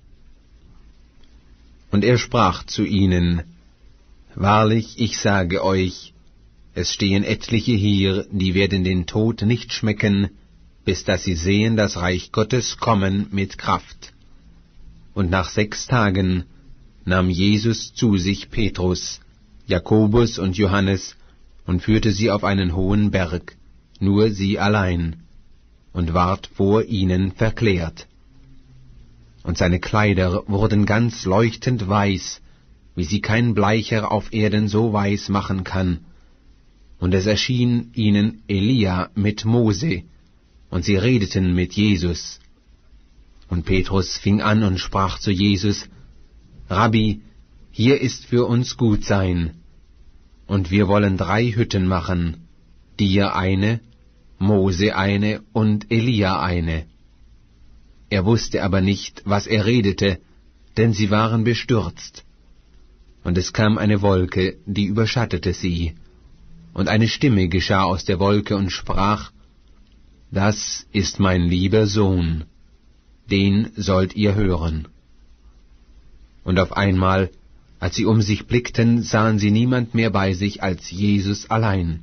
Und er sprach zu ihnen: Wahrlich, ich sage euch, es stehen etliche hier, die werden den Tod nicht schmecken, bis dass sie sehen das Reich Gottes kommen mit Kraft. Und nach sechs Tagen nahm Jesus zu sich Petrus, Jakobus und Johannes und führte sie auf einen hohen Berg, nur sie allein, und ward vor ihnen verklärt. Und seine Kleider wurden ganz leuchtend weiß, wie sie kein Bleicher auf Erden so weiß machen kann. Und es erschien ihnen Elia mit Mose, und sie redeten mit Jesus. Und Petrus fing an und sprach zu Jesus: Rabbi, hier ist für uns gut sein, und wir wollen drei Hütten machen, dir eine, Mose eine und Elia eine. Er wusste aber nicht, was er redete, denn sie waren bestürzt. Und es kam eine Wolke, die überschattete sie, und eine Stimme geschah aus der Wolke und sprach: Das ist mein lieber Sohn, den sollt ihr hören. Und auf einmal, als sie um sich blickten, sahen sie niemand mehr bei sich als Jesus allein.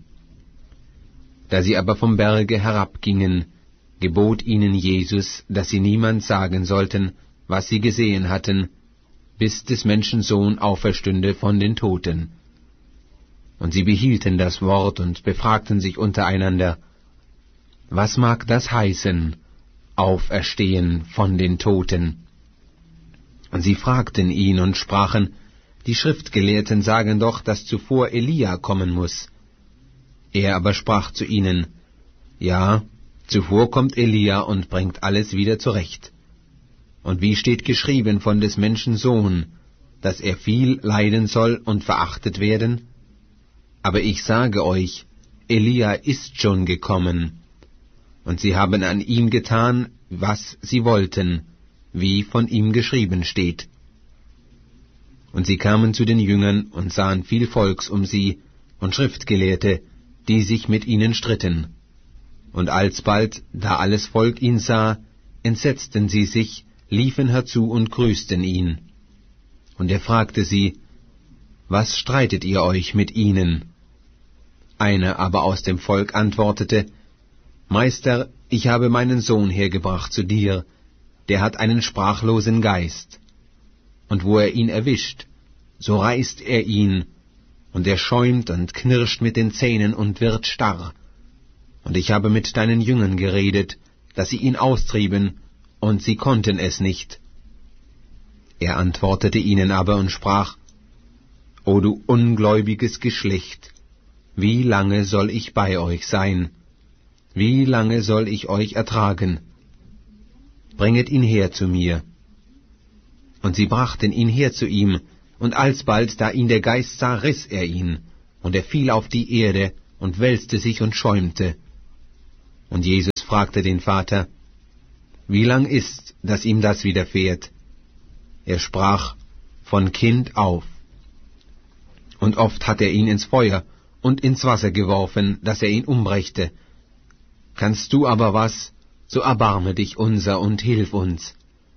Da sie aber vom Berge herabgingen, gebot ihnen Jesus, dass sie niemand sagen sollten, was sie gesehen hatten, bis des Menschen Sohn auferstünde von den Toten. Und sie behielten das Wort und befragten sich untereinander: Was mag das heißen, auferstehen von den Toten? Und sie fragten ihn und sprachen: Die Schriftgelehrten sagen doch, dass zuvor Elia kommen muß. Er aber sprach zu ihnen: Ja, zuvor kommt Elia und bringt alles wieder zurecht. Und wie steht geschrieben von des Menschen Sohn, dass er viel leiden soll und verachtet werden? Aber ich sage euch, Elia ist schon gekommen, und sie haben an ihm getan, was sie wollten, wie von ihm geschrieben steht. Und sie kamen zu den Jüngern und sahen viel Volks um sie und Schriftgelehrte, die sich mit ihnen stritten. Und alsbald, da alles Volk ihn sah, entsetzten sie sich, liefen herzu und grüßten ihn. Und er fragte sie: Was streitet ihr euch mit ihnen? Einer aber aus dem Volk antwortete: Meister, ich habe meinen Sohn hergebracht zu dir, der hat einen sprachlosen Geist. Und wo er ihn erwischt, so reißt er ihn, und er schäumt und knirscht mit den Zähnen und wird starr. Und ich habe mit deinen Jüngern geredet, dass sie ihn austrieben, und sie konnten es nicht. Er antwortete ihnen aber und sprach: O du ungläubiges Geschlecht, wie lange soll ich bei euch sein? Wie lange soll ich euch ertragen? Bringet ihn her zu mir. Und sie brachten ihn her zu ihm, und alsbald, da ihn der Geist sah, riss er ihn, und er fiel auf die Erde und wälzte sich und schäumte. Und Jesus fragte den Vater, wie lang ist, dass ihm das widerfährt? Er sprach, von Kind auf. Und oft hat er ihn ins Feuer und ins Wasser geworfen, dass er ihn umbrächte. Kannst du aber was, so erbarme dich unser und hilf uns.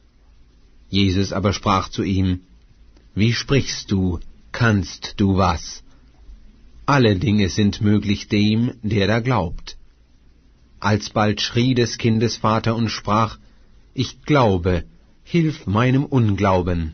Jesus aber sprach zu ihm, wie sprichst du, kannst du was? Alle Dinge sind möglich dem, der da glaubt. Alsbald schrie des Kindes Vater und sprach, ich glaube, hilf meinem Unglauben.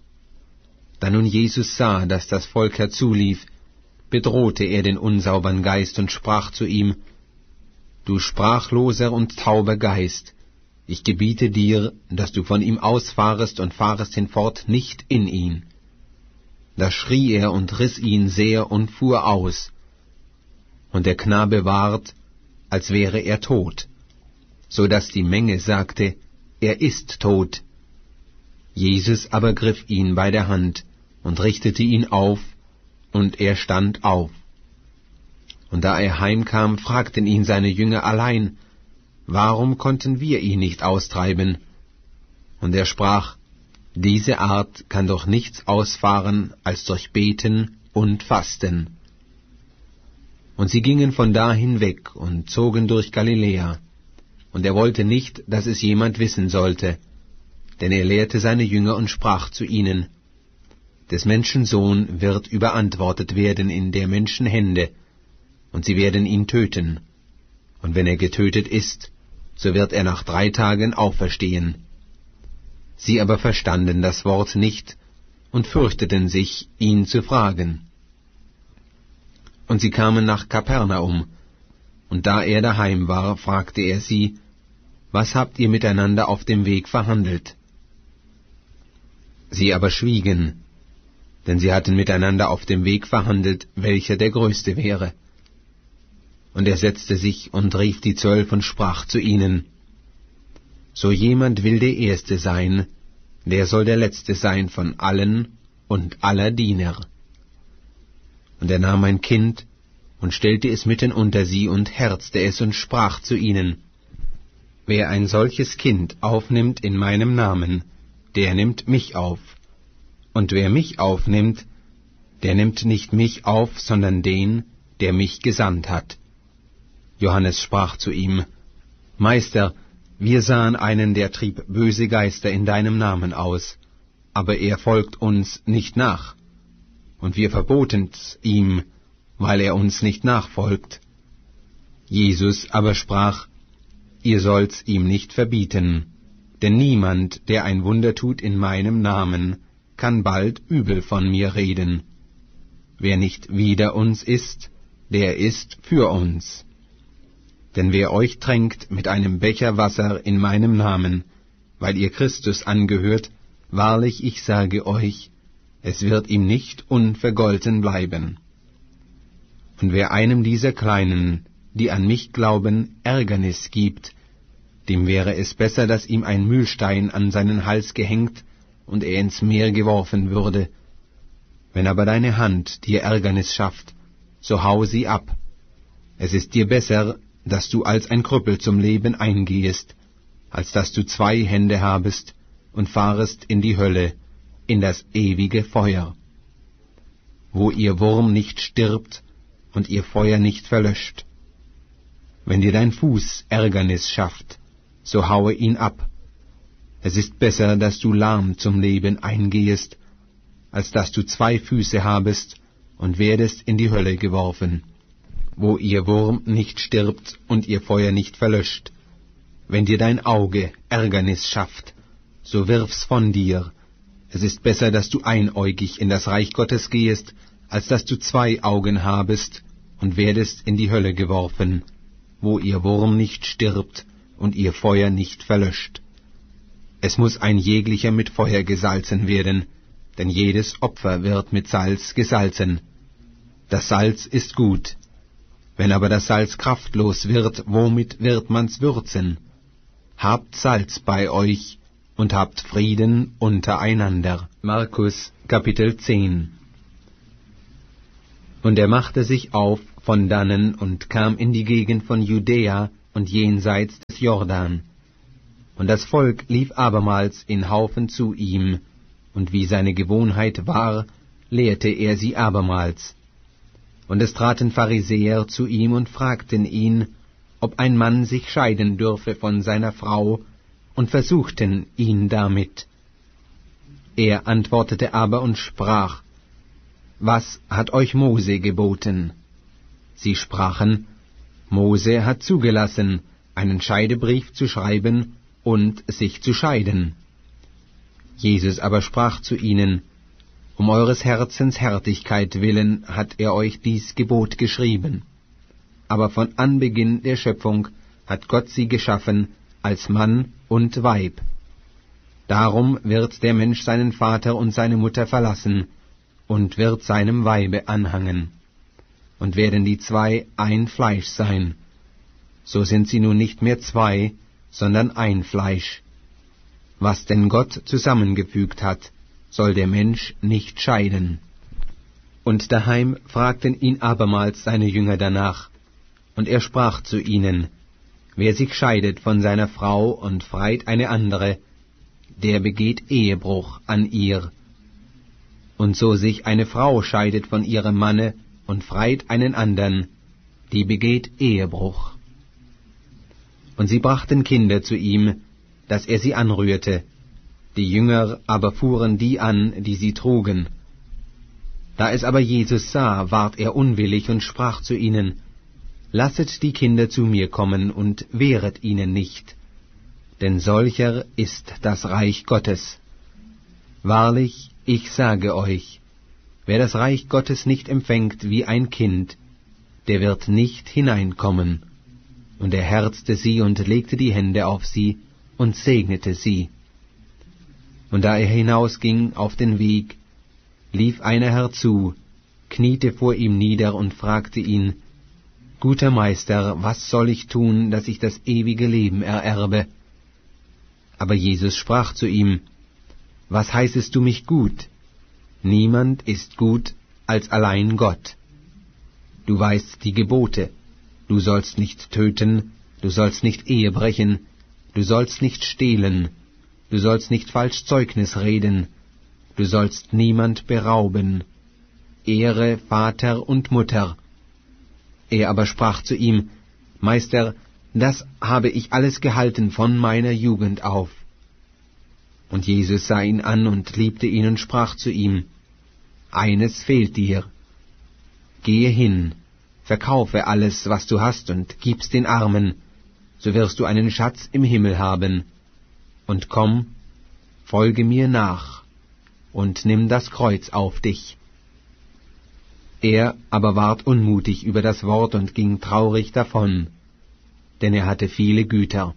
Da nun Jesus sah, dass das Volk herzulief, bedrohte er den unsaubern Geist und sprach zu ihm, du sprachloser und tauber Geist, ich gebiete dir, dass du von ihm ausfahrest und fahrest hinfort nicht in ihn. Da schrie er und riss ihn sehr und fuhr aus. Und der Knabe ward, als wäre er tot, so dass die Menge sagte, er ist tot. Jesus aber griff ihn bei der Hand und richtete ihn auf, und er stand auf. Und da er heimkam, fragten ihn seine Jünger allein, warum konnten wir ihn nicht austreiben? Und er sprach, diese Art kann doch nichts ausfahren, als durch Beten und Fasten. Und sie gingen von da hinweg und zogen durch Galiläa. Und er wollte nicht, dass es jemand wissen sollte, denn er lehrte seine Jünger und sprach zu ihnen, des Menschen Sohn wird überantwortet werden in der Menschen Hände, und sie werden ihn töten. Und wenn er getötet ist, so wird er nach drei Tagen auferstehen. Sie aber verstanden das Wort nicht und fürchteten sich, ihn zu fragen. Und sie kamen nach Kapernaum, und da er daheim war, fragte er sie, was habt ihr miteinander auf dem Weg verhandelt? Sie aber schwiegen, denn sie hatten miteinander auf dem Weg verhandelt, welcher der Größte wäre. Und er setzte sich und rief die Zwölf und sprach zu ihnen, so jemand will der Erste sein, der soll der Letzte sein von allen und aller Diener. Und er nahm ein Kind und stellte es mitten unter sie und herzte es und sprach zu ihnen, wer ein solches Kind aufnimmt in meinem Namen, der nimmt mich auf. Und wer mich aufnimmt, der nimmt nicht mich auf, sondern den, der mich gesandt hat. Johannes sprach zu ihm, Meister, wir sahen einen, der trieb böse Geister in deinem Namen aus, aber er folgt uns nicht nach. Und wir verboten's ihm, weil er uns nicht nachfolgt. Jesus aber sprach, ihr sollt's ihm nicht verbieten, denn niemand, der ein Wunder tut in meinem Namen, kann bald übel von mir reden. Wer nicht wider uns ist, der ist für uns. Denn wer euch tränkt mit einem Becher Wasser in meinem Namen, weil ihr Christus angehört, wahrlich, ich sage euch, es wird ihm nicht unvergolten bleiben. Und wer einem dieser Kleinen, die an mich glauben, Ärgernis gibt, dem wäre es besser, dass ihm ein Mühlstein an seinen Hals gehängt und er ins Meer geworfen würde. Wenn aber deine Hand dir Ärgernis schafft, so hau sie ab. Es ist dir besser, dass du als ein Krüppel zum Leben eingehest, als dass du zwei Hände habest und fahrest in die Hölle, in das ewige Feuer, wo ihr Wurm nicht stirbt und ihr Feuer nicht verlöscht. Wenn dir dein Fuß Ärgernis schafft, so haue ihn ab. Es ist besser, dass du lahm zum Leben eingehest, als dass du zwei Füße habest und werdest in die Hölle geworfen, wo ihr Wurm nicht stirbt und ihr Feuer nicht verlöscht. Wenn dir dein Auge Ärgernis schafft, so wirf's von dir. Es ist besser, dass du einäugig in das Reich Gottes gehest, als dass du zwei Augen habest und werdest in die Hölle geworfen, wo ihr Wurm nicht stirbt und ihr Feuer nicht verlöscht. Es muß ein jeglicher mit Feuer gesalzen werden, denn jedes Opfer wird mit Salz gesalzen. Das Salz ist gut. Wenn aber das Salz kraftlos wird, womit wird man's würzen? Habt Salz bei euch und habt Frieden untereinander. Markus Kapitel zehn. Und er machte sich auf von dannen und kam in die Gegend von Judäa und jenseits des Jordan. Und das Volk lief abermals in Haufen zu ihm, und wie seine Gewohnheit war, lehrte er sie abermals. Und es traten Pharisäer zu ihm und fragten ihn, ob ein Mann sich scheiden dürfe von seiner Frau, und versuchten ihn damit. Er antwortete aber und sprach, Was hat euch Mose geboten? Sie sprachen, Mose hat zugelassen, einen Scheidebrief zu schreiben und sich zu scheiden. Jesus aber sprach zu ihnen, Um eures Herzens Härtigkeit willen hat er euch dies Gebot geschrieben. Aber von Anbeginn der Schöpfung hat Gott sie geschaffen als Mann und Weib. Darum wird der Mensch seinen Vater und seine Mutter verlassen und wird seinem Weibe anhangen. Und werden die zwei ein Fleisch sein. So sind sie nun nicht mehr zwei, sondern ein Fleisch. Was denn Gott zusammengefügt hat, soll der Mensch nicht scheiden. Und daheim fragten ihn abermals seine Jünger danach, und er sprach zu ihnen, Wer sich scheidet von seiner Frau und freit eine andere, der begeht Ehebruch an ihr. Und so sich eine Frau scheidet von ihrem Manne und freit einen andern, die begeht Ehebruch. Und sie brachten Kinder zu ihm, dass er sie anrührte, die Jünger aber fuhren die an, die sie trugen. Da es aber Jesus sah, ward er unwillig und sprach zu ihnen, Lasset die Kinder zu mir kommen und wehret ihnen nicht, denn solcher ist das Reich Gottes. Wahrlich, ich sage euch, wer das Reich Gottes nicht empfängt wie ein Kind, der wird nicht hineinkommen. Und er herzte sie und legte die Hände auf sie und segnete sie. Und da er hinausging auf den Weg, lief einer herzu, kniete vor ihm nieder und fragte ihn, Guter Meister, was soll ich tun, dass ich das ewige Leben ererbe? Aber Jesus sprach zu ihm, Was heißest du mich gut? Niemand ist gut als allein Gott. Du weißt die Gebote, du sollst nicht töten, du sollst nicht Ehe brechen, du sollst nicht stehlen, du sollst nicht falsch Zeugnis reden, du sollst niemand berauben, ehre Vater und Mutter. Er aber sprach zu ihm, Meister, das habe ich alles gehalten von meiner Jugend auf. Und Jesus sah ihn an und liebte ihn und sprach zu ihm, Eines fehlt dir. Gehe hin, verkaufe alles, was du hast, und gib's den Armen, so wirst du einen Schatz im Himmel haben. Und komm, folge mir nach, und nimm das Kreuz auf dich. Er aber ward unmutig über das Wort und ging traurig davon, denn er hatte viele Güter.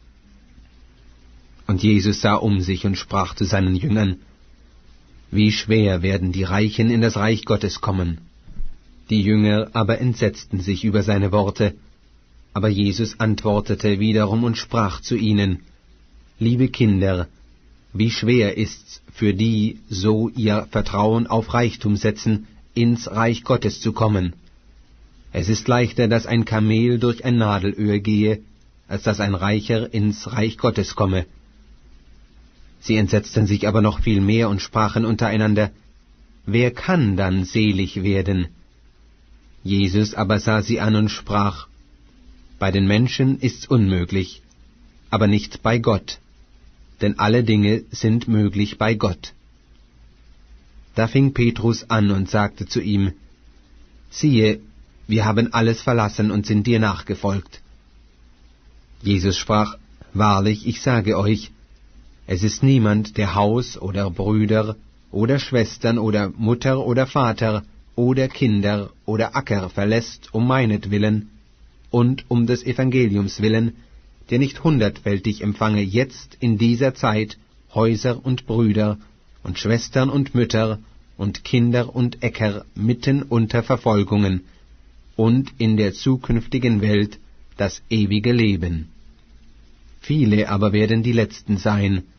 Und Jesus sah um sich und sprach zu seinen Jüngern, Wie schwer werden die Reichen in das Reich Gottes kommen. Die Jünger aber entsetzten sich über seine Worte, aber Jesus antwortete wiederum und sprach zu ihnen, Liebe Kinder, wie schwer ist's für die, so ihr Vertrauen auf Reichtum setzen, ins Reich Gottes zu kommen. Es ist leichter, dass ein Kamel durch ein Nadelöhr gehe, als dass ein Reicher ins Reich Gottes komme. Sie entsetzten sich aber noch viel mehr und sprachen untereinander, Wer kann dann selig werden? Jesus aber sah sie an und sprach, Bei den Menschen ist's unmöglich, aber nicht bei Gott, denn alle Dinge sind möglich bei Gott. Da fing Petrus an und sagte zu ihm, Siehe, wir haben alles verlassen und sind dir nachgefolgt. Jesus sprach, Wahrlich, ich sage euch, es ist niemand, der Haus oder Brüder oder Schwestern oder Mutter oder Vater oder Kinder oder Acker verlässt um meinetwillen und um des Evangeliums willen, der nicht hundertfältig empfange jetzt in dieser Zeit Häuser und Brüder und Schwestern und Mütter und Kinder und Äcker mitten unter Verfolgungen und in der zukünftigen Welt das ewige Leben. Viele aber werden die Letzten sein,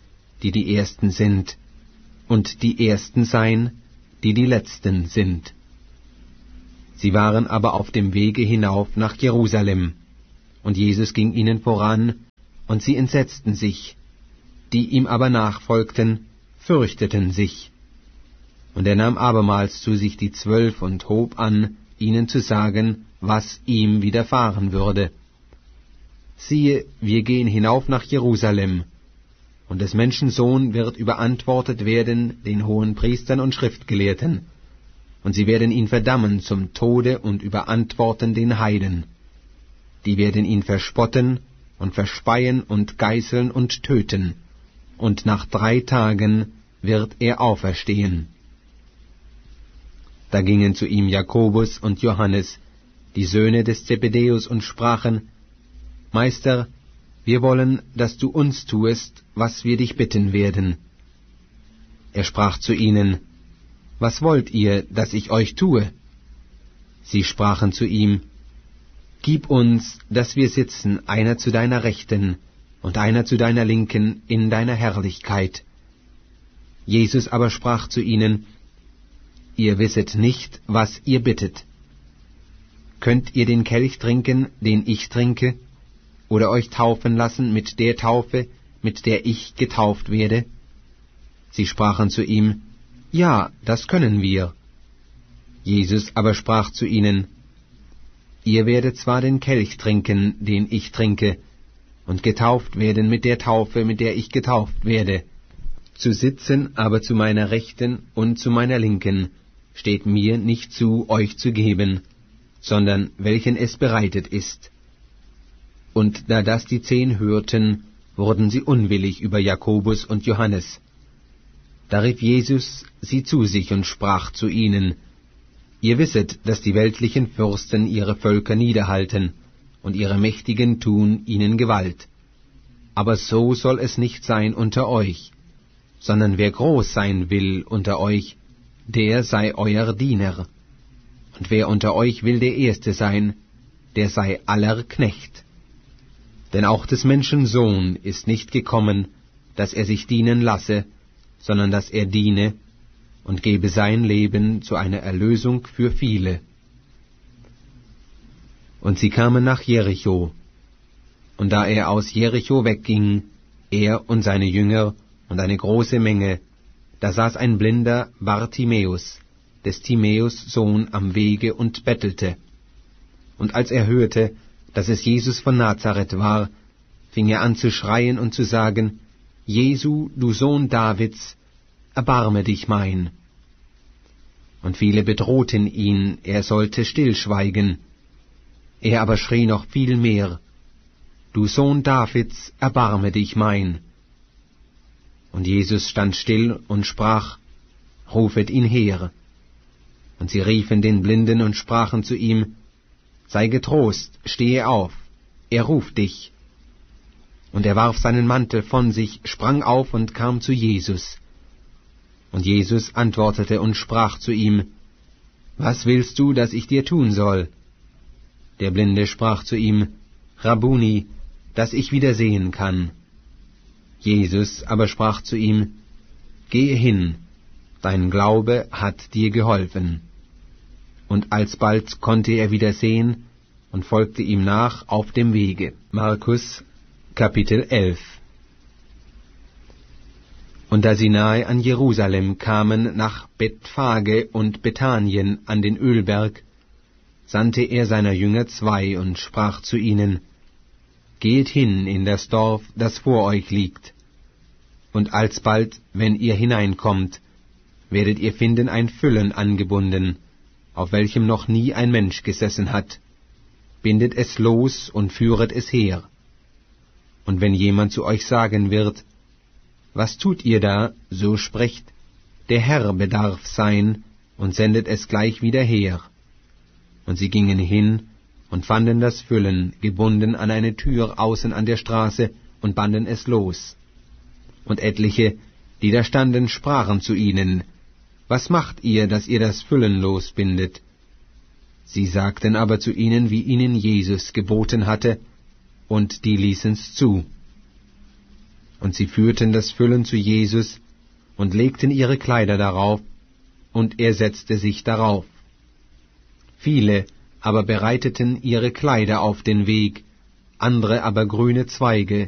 die die Ersten sind, und die Ersten sein, die die Letzten sind. Sie waren aber auf dem Wege hinauf nach Jerusalem, und Jesus ging ihnen voran, und sie entsetzten sich, die ihm aber nachfolgten, fürchteten sich. Und er nahm abermals zu sich die Zwölf und hob an, ihnen zu sagen, was ihm widerfahren würde. Siehe, wir gehen hinauf nach Jerusalem, und des Menschen Sohn wird überantwortet werden den Hohenpriestern und Schriftgelehrten, und sie werden ihn verdammen zum Tode und überantworten den Heiden. Die werden ihn verspotten und verspeien und geißeln und töten, und nach drei Tagen wird er auferstehen. Da gingen zu ihm Jakobus und Johannes, die Söhne des Zebedäus, und sprachen, Meister, wir wollen, dass du uns tuest, was wir dich bitten werden. Er sprach zu ihnen, Was wollt ihr, dass ich euch tue? Sie sprachen zu ihm, Gib uns, dass wir sitzen, einer zu deiner Rechten und einer zu deiner Linken in deiner Herrlichkeit. Jesus aber sprach zu ihnen, Ihr wisset nicht, was ihr bittet. Könnt ihr den Kelch trinken, den ich trinke, oder euch taufen lassen mit der Taufe, mit der ich getauft werde? Sie sprachen zu ihm, Ja, das können wir. Jesus aber sprach zu ihnen, Ihr werdet zwar den Kelch trinken, den ich trinke, und getauft werden mit der Taufe, mit der ich getauft werde. Zu sitzen aber zu meiner Rechten und zu meiner Linken steht mir nicht zu, euch zu geben, sondern welchen es bereitet ist. Und da das die Zehn hörten, wurden sie unwillig über Jakobus und Johannes. Da rief Jesus sie zu sich und sprach zu ihnen, Ihr wisset, dass die weltlichen Fürsten ihre Völker niederhalten, und ihre Mächtigen tun ihnen Gewalt. Aber so soll es nicht sein unter euch, sondern wer groß sein will unter euch, der sei euer Diener. Und wer unter euch will der Erste sein, der sei aller Knecht. Denn auch des Menschen Sohn ist nicht gekommen, dass er sich dienen lasse, sondern dass er diene und gebe sein Leben zu einer Erlösung für viele. Und sie kamen nach Jericho. Und da er aus Jericho wegging, er und seine Jünger und eine große Menge, da saß ein Blinder Bartimäus, des Timäus Sohn, am Wege und bettelte. Und als er hörte, dass es Jesus von Nazareth war, fing er an zu schreien und zu sagen, Jesu, du Sohn Davids, erbarme dich mein. Und viele bedrohten ihn, er sollte stillschweigen. Er aber schrie noch viel mehr, Du Sohn Davids, erbarme dich mein. Und Jesus stand still und sprach, Rufet ihn her. Und sie riefen den Blinden und sprachen zu ihm, Sei getrost, stehe auf, er ruft dich. Und er warf seinen Mantel von sich, sprang auf und kam zu Jesus. Und Jesus antwortete und sprach zu ihm, Was willst du, dass ich dir tun soll? Der Blinde sprach zu ihm, Rabbuni, dass ich wieder sehen kann. Jesus aber sprach zu ihm, Gehe hin, dein Glaube hat dir geholfen. Und alsbald konnte er wieder sehen und folgte ihm nach auf dem Wege. Markus, Kapitel elf. Und da sie nahe an Jerusalem kamen, nach Bethphage und Bethanien an den Ölberg, sandte er seiner Jünger zwei und sprach zu ihnen, Geht hin in das Dorf, das vor euch liegt, und alsbald, wenn ihr hineinkommt, werdet ihr finden ein Füllen angebunden, auf welchem noch nie ein Mensch gesessen hat. Bindet es los und führet es her. Und wenn jemand zu euch sagen wird, Was tut ihr da, so sprecht, der Herr bedarf sein, und sendet es gleich wieder her. Und sie gingen hin und fanden das Füllen gebunden an eine Tür außen an der Straße und banden es los. Und etliche, die da standen, sprachen zu ihnen, Was macht ihr, dass ihr das Füllen losbindet? Sie sagten aber zu ihnen, wie ihnen Jesus geboten hatte, und die ließen's zu. Und sie führten das Füllen zu Jesus und legten ihre Kleider darauf, und er setzte sich darauf. Viele aber bereiteten ihre Kleider auf den Weg, andere aber grüne Zweige